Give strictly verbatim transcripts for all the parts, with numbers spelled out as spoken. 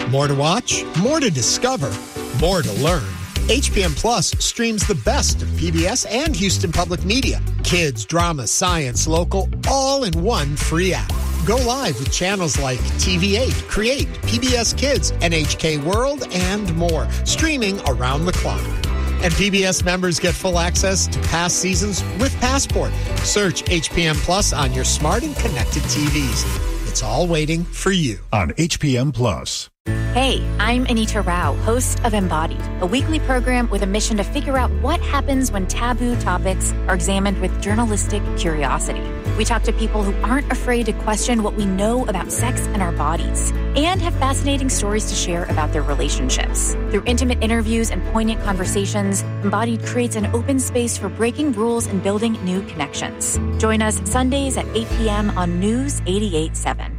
More to watch, more to discover, more to learn. H P M Plus streams the best of P B S and Houston Public Media. Kids, drama, science, local, all in one free app. Go live with channels like T V eight, Create, P B S Kids, N H K World, and more, streaming around the clock. And P B S members get full access to past seasons with Passport. Search H P M Plus on your smart and connected T Vs. It's all waiting for you on H P M Plus. Hey, I'm Anita Rao, host of Embodied, a weekly program with a mission to figure out what happens when taboo topics are examined with journalistic curiosity. We talk to people who aren't afraid to question what we know about sex and our bodies, and have fascinating stories to share about their relationships. Through intimate interviews and poignant conversations, Embodied creates an open space for breaking rules and building new connections. Join us Sundays at eight p.m. on News eighty-eight point seven.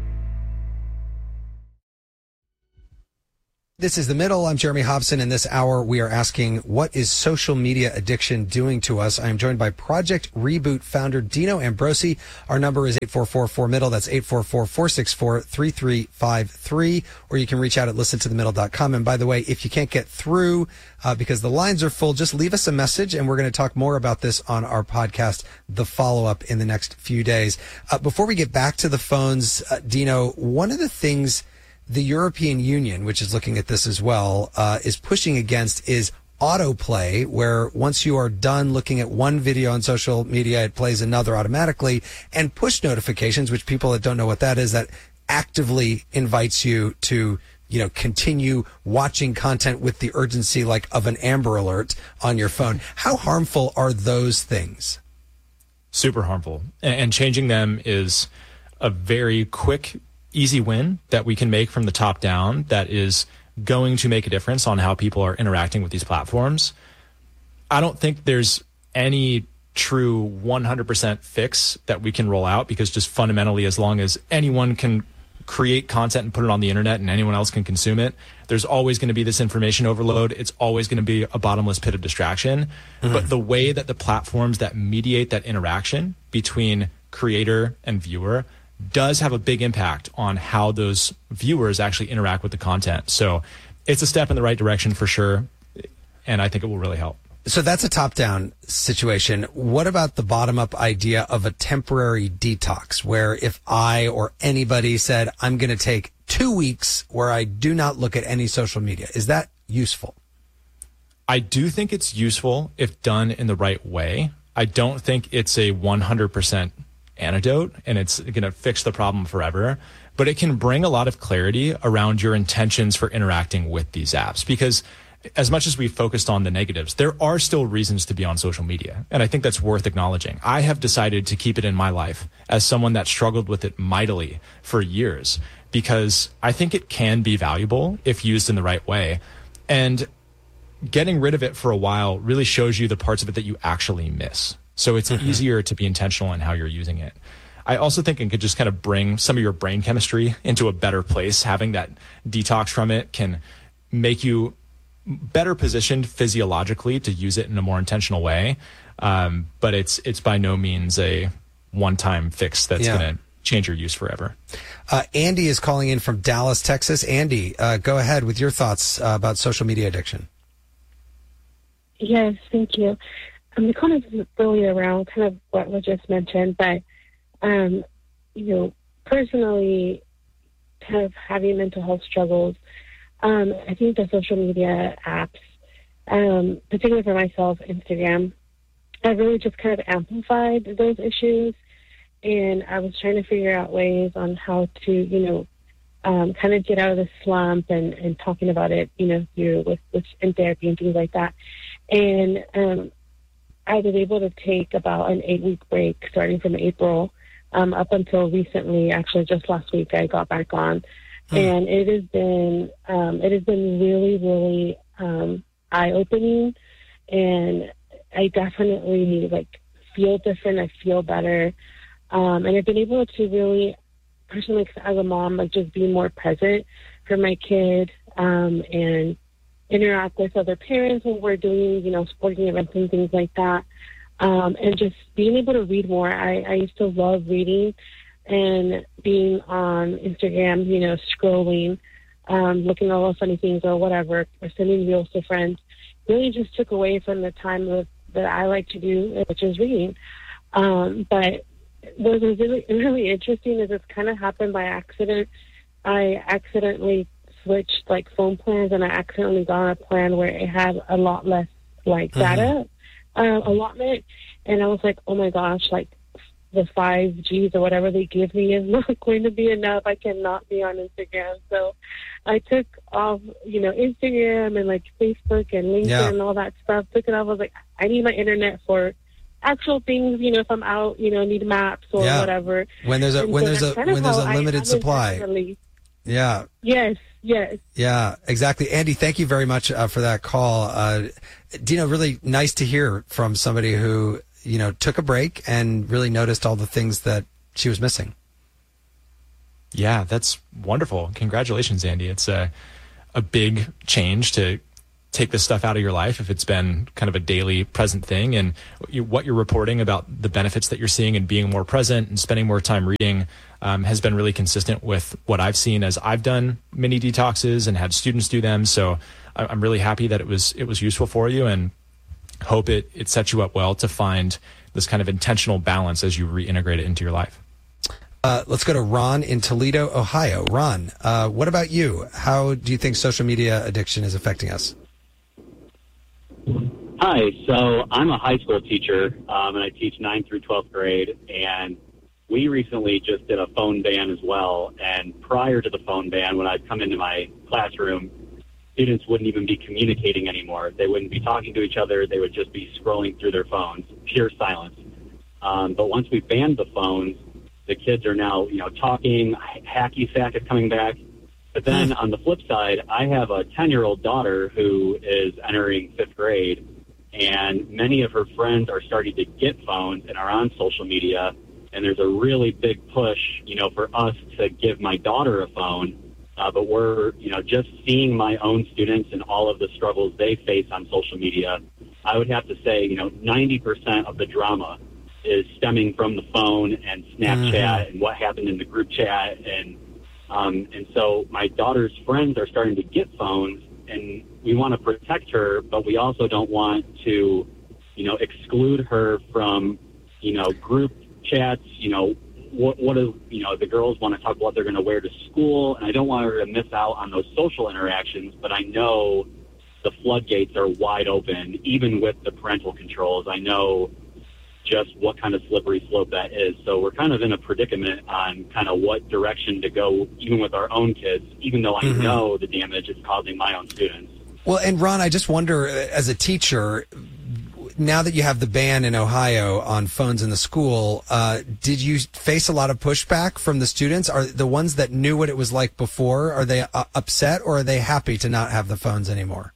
This is The Middle. I'm Jeremy Hobson. In this hour, we are asking, what is social media addiction doing to us? I am joined by Project Reboot founder Dino Ambrosi. Our number is eight four four four middle. That's eight four four, four six four, three three five three. Or you can reach out at listen to the middle dot com. And by the way, if you can't get through uh, because the lines are full, just leave us a message, and we're going to talk more about this on our podcast, The Follow-Up, in the next few days. Uh, before we get back to the phones, uh, Dino, one of the things the European Union, which is looking at this as well, uh, is pushing against is autoplay, where once you are done looking at one video on social media, it plays another automatically, and push notifications, which people that don't know what that is, that actively invites you to, you know, continue watching content with the urgency like of an Amber Alert on your phone. How harmful are those things? Super harmful. And changing them is a very quick, easy win that we can make from the top down that is going to make a difference on how people are interacting with these platforms. I don't think there's any true one hundred percent fix that we can roll out, because just fundamentally, as long as anyone can create content and put it on the internet and anyone else can consume it, there's always going to be this information overload. It's always going to be a bottomless pit of distraction. Mm-hmm. But the way that the platforms that mediate that interaction between creator and viewer does have a big impact on how those viewers actually interact with the content. So it's a step in the right direction for sure, and I think it will really help. So that's a top-down situation. What about the bottom-up idea of a temporary detox, where if I or anybody said, I'm going to take two weeks where I do not look at any social media, is that useful? I do think it's useful if done in the right way. I don't think it's a one hundred percent antidote and it's going to fix the problem forever, but it can bring a lot of clarity around your intentions for interacting with these apps. Because as much as we focused on the negatives, there are still reasons to be on social media, and I think that's worth acknowledging. I have decided to keep it in my life as someone that struggled with it mightily for years, because I think it can be valuable if used in the right way, and getting rid of it for a while really shows you the parts of it that you actually miss. So it's mm-hmm. easier to be intentional in how you're using it. I also think it could just kind of bring some of your brain chemistry into a better place. Having that detox from it can make you better positioned physiologically to use it in a more intentional way. Um, but it's it's by no means a one-time fix that's yeah. going to change your use forever. Uh, Andy is calling in from Dallas, Texas. Andy, uh, go ahead with your thoughts uh, about social media addiction. Yes, thank you. I'm kind of really around kind of what was just mentioned, but, um, you know, personally, kind of having mental health struggles, um, I think the social media apps, um, particularly for myself, Instagram, have really just kind of amplified those issues. And I was trying to figure out ways on how to, you know, um, kind of get out of the slump and, and talking about it, you know, through with, with in therapy and things like that. And, um, I was able to take about an eight-week break starting from April um, up until recently. Actually, just last week, I got back on, hmm. and it has been um, it has been really, really um, eye-opening, and I definitely like feel different. I feel better, um, and I've been able to really, personally, as a mom, like just be more present for my kid um, and interact with other parents when we're doing, you know, sporting events and things like that. Um, and just being able to read more. I, I used to love reading and being on Instagram, you know, scrolling. um, looking at all the funny things or whatever, or sending reels to friends, really just took away from the time of, that I like to do, which is reading. Um, but what was really, really interesting is it's kind of happened by accident. I accidentally switched like phone plans, and I accidentally got on a plan where it had a lot less like data uh, allotment, and I was like, oh my gosh, like the five G's or whatever they give me is not going to be enough. I cannot be on Instagram. So I took off, you know, Instagram and like Facebook and LinkedIn yeah. and all that stuff. Took it off. I was like, I need my internet for actual things, you know, if I'm out, you know, need maps or yeah. whatever. When there's a and when so there's a when there's a limited supply. Yeah. Yes. Yes. Yeah, exactly. Andy, thank you very much uh, for that call. Uh, Dino, really nice to hear from somebody who, you know, took a break and really noticed all the things that she was missing. Yeah, that's wonderful. Congratulations, Andy. It's a, a big change to take this stuff out of your life if it's been kind of a daily present thing. And you, what you're reporting about the benefits that you're seeing and being more present and spending more time reading um, has been really consistent with what I've seen as I've done mini detoxes and had students do them. So I, I'm really happy that it was it was useful for you, and hope it, it sets you up well to find this kind of intentional balance as you reintegrate it into your life. Uh, let's go to Ron in Toledo, Ohio. Ron, uh, what about you? How do you think social media addiction is affecting us? Hi, so I'm a high school teacher, um, and I teach ninth through twelfth grade, and we recently just did a phone ban as well. And prior to the phone ban, when I'd come into my classroom, students wouldn't even be communicating anymore. They wouldn't be talking to each other. They would just be scrolling through their phones, pure silence. Um, but once we banned the phones, the kids are now, you know, talking, hacky sack is coming back. But then on the flip side, I have a ten-year-old daughter who is entering fifth grade, and many of her friends are starting to get phones and are on social media, and there's a really big push, you know, for us to give my daughter a phone, uh, but we're, you know, just seeing my own students and all of the struggles they face on social media, I would have to say, you know, ninety percent of the drama is stemming from the phone and Snapchat mm-hmm. and what happened in the group chat, and Um, and so my daughter's friends are starting to get phones, and we want to protect her, but we also don't want to, you know, exclude her from, you know, group chats. You know, what, what do, you know, the girls want to talk about what they're going to wear to school, and I don't want her to miss out on those social interactions, but I know the floodgates are wide open, even with the parental controls. I know just what kind of slippery slope that is. So we're kind of in a predicament on kind of what direction to go, even with our own kids, even though I mm-hmm. know the damage it's causing my own students. Well, and Ron, I just wonder, as a teacher, now that you have the ban in Ohio on phones in the school, uh, did you face a lot of pushback from the students? Are the ones that knew what it was like before, are they uh, upset, or are they happy to not have the phones anymore?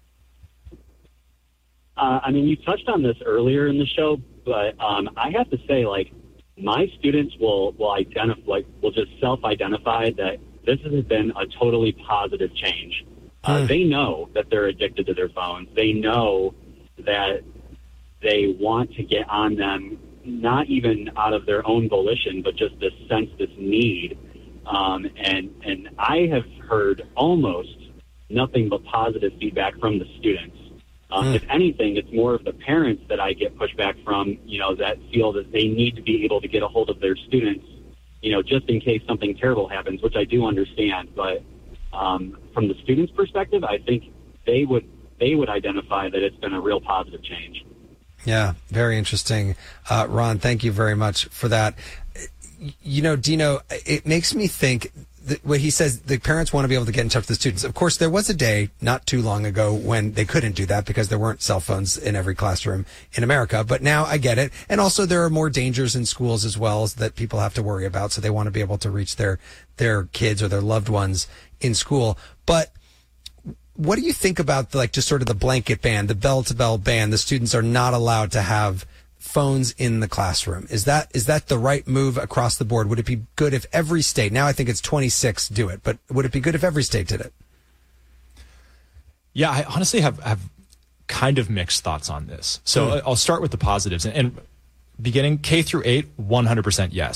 Uh, I mean, you touched on this earlier in the show, but um, I have to say, like, my students will will identify, like, will just self-identify that this has been a totally positive change. Uh, mm. They know that they're addicted to their phones. They know that they want to get on them, not even out of their own volition, but just this sense, this need. Um, and and I have heard almost nothing but positive feedback from the students. Um, mm. If anything, it's more of the parents that I get pushback from, you know, that feel that they need to be able to get a hold of their students, you know, just in case something terrible happens, which I do understand. But um, from the students' perspective, I think they would they would identify that it's been a real positive change. Yeah, very interesting. Uh, Ron, thank you very much for that. You know, Dino, it makes me think that what he says, the parents want to be able to get in touch with the students. Of course, there was a day not too long ago when they couldn't do that because there weren't cell phones in every classroom in America. But now I get it. And also there are more dangers in schools as well that people have to worry about. So they want to be able to reach their, their kids or their loved ones in school. But what do you think about the, like just sort of the blanket ban, the bell to bell ban? The students are not allowed to have phones in the classroom. Is that is that the right move across the board? Would it be good if every state, now I think it's twenty-six, do it, but would it be good if every state did it? Yeah, I honestly have, have kind of mixed thoughts on this. So mm. I'll start with the positives. And, and beginning K through eight, one hundred percent yes.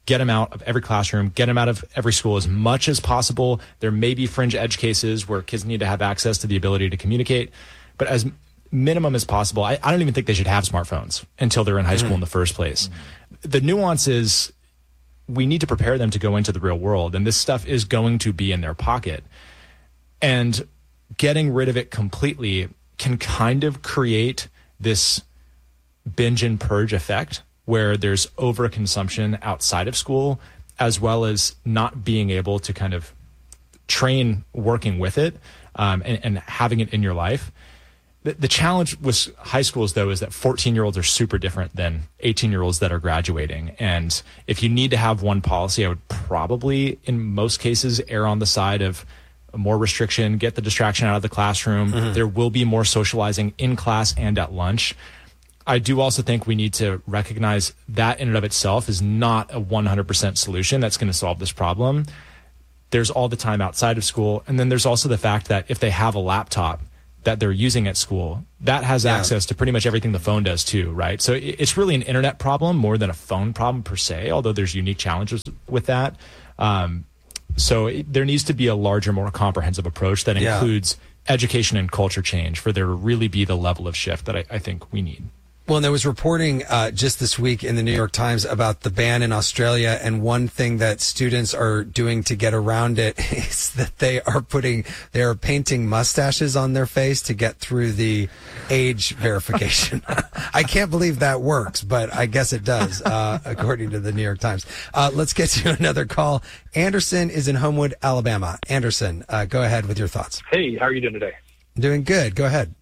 get them out of every classroom, get them out of every school as much as possible. There may be fringe edge cases where kids need to have access to the ability to communicate, but as minimum as possible, I, I don't even think they should have smartphones until they're in high school mm-hmm. in the first place. Mm-hmm. The nuance is we need to prepare them to go into the real world, and this stuff is going to be in their pocket. And getting rid of it completely can kind of create this binge and purge effect where there's overconsumption outside of school, as well as not being able to kind of train working with it um, and, and having it in your life. The, the challenge with high schools, though, is that fourteen-year-olds are super different than eighteen-year-olds that are graduating. And if you need to have one policy, I would probably, in most cases, err on the side of more restriction, get the distraction out of the classroom. Mm-hmm. There will be more socializing in class and at lunch. I do also think we need to recognize that in and of itself is not a one hundred percent solution that's going to solve this problem. There's all the time outside of school. And then there's also the fact that if they have a laptop that they're using at school, that has yeah. access to pretty much everything the phone does too, right? So it's really an internet problem more than a phone problem per se, although there's unique challenges with that. Um, so it, there needs to be a larger, more comprehensive approach that includes yeah. education and culture change for there to really be the level of shift that I, I think we need. Well, and there was reporting uh, just this week in the New York Times about the ban in Australia, and one thing that students are doing to get around it is that they are putting, they are painting mustaches on their face to get through the age verification. I can't believe that works, but I guess it does, uh, according to the New York Times. Uh, let's get to another call. Anderson is in Homewood, Alabama. Anderson, uh, go ahead with your thoughts. Hey, how are you doing today? Doing good. Go ahead.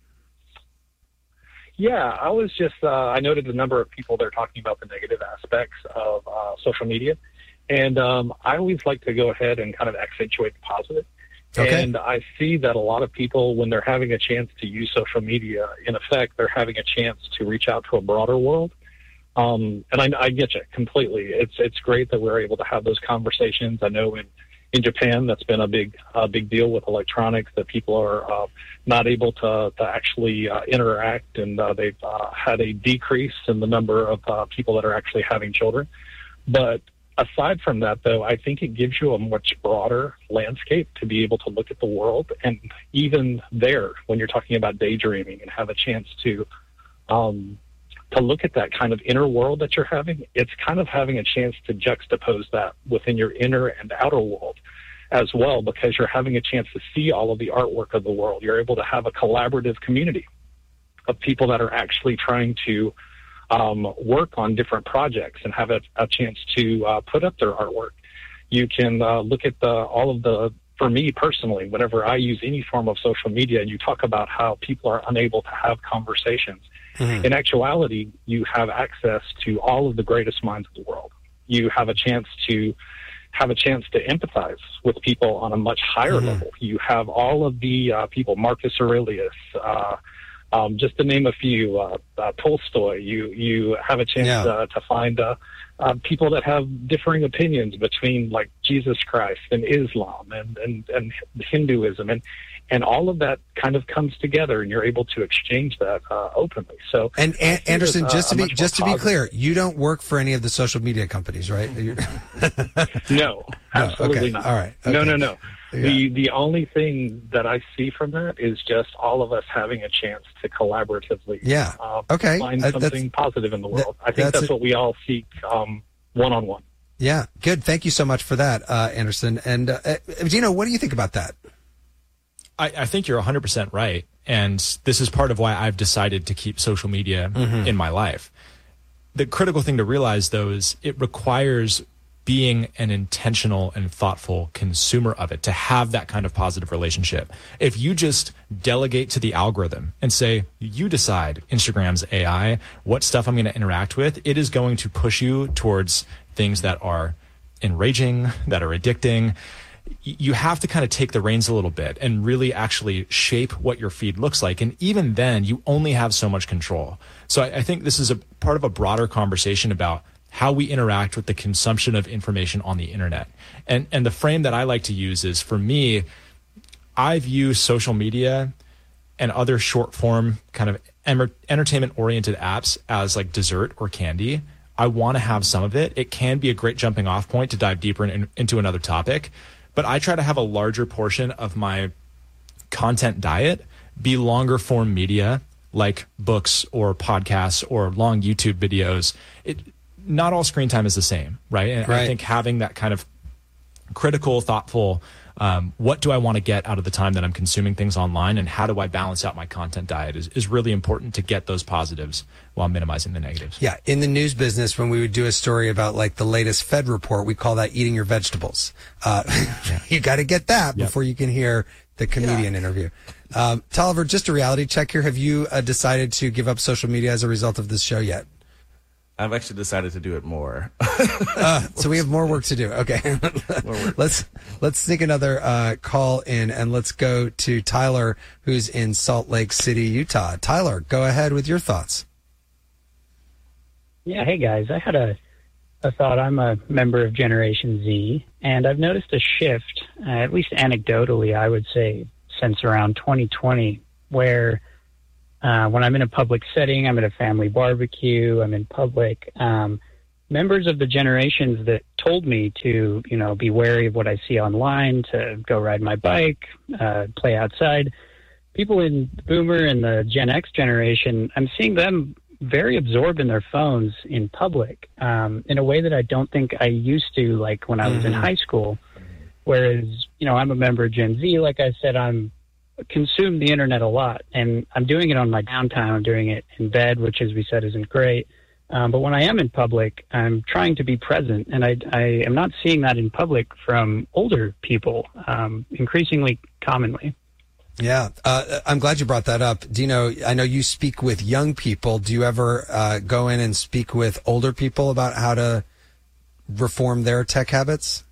Yeah, I was just, uh, I noted the number of people that are talking about the negative aspects of uh, social media. And um, I always like to go ahead and kind of accentuate the positive. Okay. And I see that a lot of people, when they're having a chance to use social media, in effect, they're having a chance to reach out to a broader world. Um, and I, I get you completely. It's it's great that we're able to have those conversations. I know in In Japan, that's been a big, uh, big deal with electronics, that people are uh, not able to, to actually uh, interact, and uh, they've uh, had a decrease in the number of uh, people that are actually having children. But aside from that, though, I think it gives you a much broader landscape to be able to look at the world. And even there, when you're talking about daydreaming and have a chance to um, to look at that kind of inner world that you're having, it's kind of having a chance to juxtapose that within your inner and outer world as well, because you're having a chance to see all of the artwork of the world. You're able to have a collaborative community of people that are actually trying to um, work on different projects and have a, a chance to uh, put up their artwork. You can uh, look at the, all of the, for me personally, whenever I use any form of social media, and you talk about how people are unable to have conversations, mm-hmm. in actuality, you have access to all of the greatest minds of the world. You have a chance to have a chance to empathize with people on a much higher mm-hmm. level. You have all of the uh, people, Marcus Aurelius, uh, um, just to name a few, uh, uh, Tolstoy. You you have a chance yeah. uh, to find uh, uh, people that have differing opinions between, like, Jesus Christ and Islam and, and, and Hinduism. And And all of that kind of comes together, and you're able to exchange that uh, openly. So, and a- Anderson, just to be just to be clear, you don't work for any of the social media companies, right? No, absolutely no, okay. not. All right, okay. no, no, no. Yeah. The the only thing that I see from that is just all of us having a chance to collaboratively, yeah, uh, okay, find uh, something positive in the world. That, I think that's, that's what we all seek, um, one on one. Yeah, good. Thank you so much for that, uh, Anderson. And uh, Dino, what do you think about that? I, I think you're one hundred percent right. And this is part of why I've decided to keep social media mm-hmm. in my life. The critical thing to realize, though, is it requires being an intentional and thoughtful consumer of it to have that kind of positive relationship. If you just delegate to the algorithm and say, you decide, Instagram's A I, what stuff I'm going to interact with, it is going to push you towards things that are enraging, that are addicting. You have to kind of take the reins a little bit and really actually shape what your feed looks like. And even then, you only have so much control. So I, I think this is a part of a broader conversation about how we interact with the consumption of information on the internet. And and the frame that I like to use is, for me, I view social media and other short form kind of em- entertainment oriented apps as like dessert or candy. I want to have some of it. It can be a great jumping off point to dive deeper in, into another topic, but I try to have a larger portion of my content diet be longer form media like books or podcasts or long YouTube videos. It, not all screen time is the same, right? And right. I think having that kind of critical, thoughtful, um, what do I want to get out of the time that I'm consuming things online, and how do I balance out my content diet is, is really important to get those positives while minimizing the negatives. Yeah. In the news business, when we would do a story about like the latest Fed report, we call that eating your vegetables. Uh, you got to get that yep. before you can hear the comedian yeah. interview. Um, Tolliver, just a reality check here. Have you uh, decided to give up social media as a result of this show yet? I've actually decided to do it more. uh, so we have more work to do. Okay. let's let's sneak another uh, call in, and let's go to Tyler, who's in Salt Lake City, Utah. Tyler, go ahead with your thoughts. Yeah, hey guys. I had a, a thought. I'm a member of Generation Z, and I've noticed a shift, uh, at least anecdotally, I would say, since around twenty twenty, where Uh, when I'm in a public setting, I'm at a family barbecue, I'm in public, um, members of the generations that told me to, you know, be wary of what I see online, to go ride my bike, uh, play outside, people in the Boomer and the Gen X generation, I'm seeing them very absorbed in their phones in public, um, in a way that I don't think I used to, like when I was mm-hmm. in high school. Whereas, you know, I'm a member of Gen Z, like I said, I'm consume the internet a lot, and I'm doing it on my downtime. I'm doing it in bed, which, as we said, isn't great. Um, but when I am in public, I'm trying to be present, and I, I am not seeing that in public from older people, um, increasingly commonly. Yeah, uh, I'm glad you brought that up. Dino, I know you speak with young people. Do you ever uh, go in and speak with older people about how to reform their tech habits?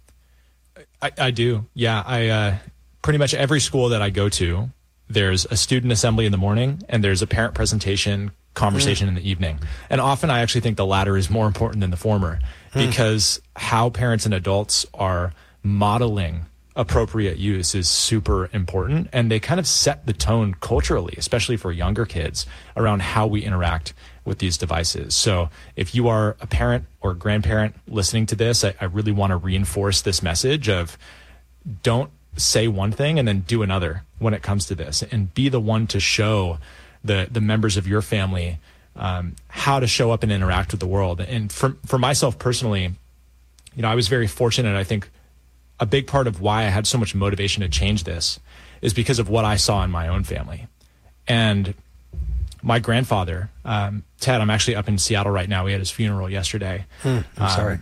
I, I do. Yeah, I. Uh... Pretty much every school that I go to, there's a student assembly in the morning and there's a parent presentation conversation mm. in the evening. And often I actually think the latter is more important than the former mm. because how parents and adults are modeling appropriate use is super important. And they kind of set the tone culturally, especially for younger kids, around how we interact with these devices. So if you are a parent or grandparent listening to this, I, I really want to reinforce this message of don't say one thing and then do another when it comes to this, and be the one to show the the members of your family um, how to show up and interact with the world. And for for myself personally, you know, I was very fortunate. I think a big part of why I had so much motivation to change this is because of what I saw in my own family. And my grandfather, um, Ted, I'm actually up in Seattle right now. We had his funeral yesterday. Hmm, I'm um, sorry.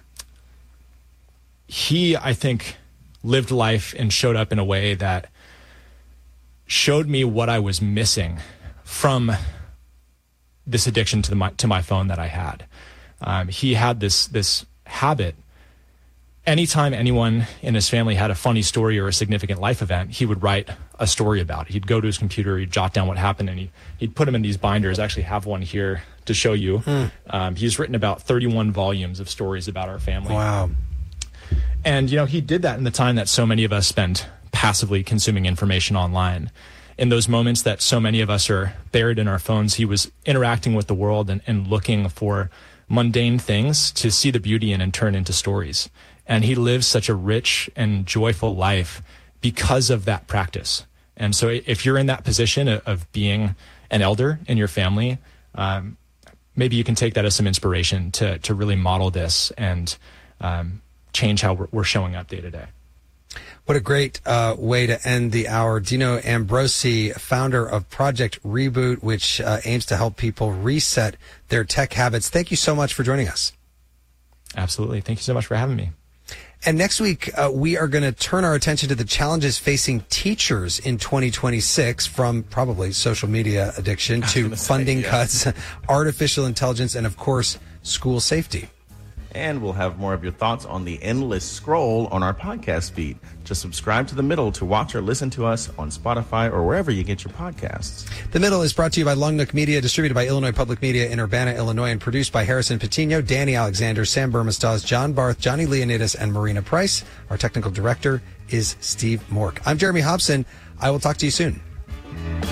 He, I think, lived life and showed up in a way that showed me what I was missing from this addiction to the, my, to my phone that I had. Um, he had this this habit. Anytime anyone in his family had a funny story or a significant life event, he would write a story about it. He'd go to his computer, he'd jot down what happened, and he, he'd put them in these binders. I actually have one here to show you. Hmm. Um, he's written about thirty-one volumes of stories about our family. Wow. And, you know, he did that in the time that so many of us spend passively consuming information online. In those moments that so many of us are buried in our phones, he was interacting with the world and, and looking for mundane things to see the beauty in and turn into stories. And he lives such a rich and joyful life because of that practice. And so if you're in that position of, of being an elder in your family, um, maybe you can take that as some inspiration to, to really model this and um, change how we're, we're showing up day to day. What a great uh, way to end the hour. Dino Ambrosi, founder of Project Reboot, which uh, aims to help people reset their tech habits. Thank you so much for joining us. Absolutely. Thank you so much for having me. And next week, uh, we are going to turn our attention to the challenges facing teachers in twenty twenty-six, from probably social media addiction to funding say, yeah. cuts, artificial intelligence, and, of course, school safety. And we'll have more of your thoughts on the endless scroll on our podcast feed. Just subscribe to The Middle to watch or listen to us on Spotify or wherever you get your podcasts. The Middle is brought to you by Long Nook Media, distributed by Illinois Public Media in Urbana, Illinois, and produced by Harrison Patino, Danny Alexander, Sam Burmistaz, John Barth, Johnny Leonidas, and Marina Price. Our technical director is Steve Mork. I'm Jeremy Hobson. I will talk to you soon.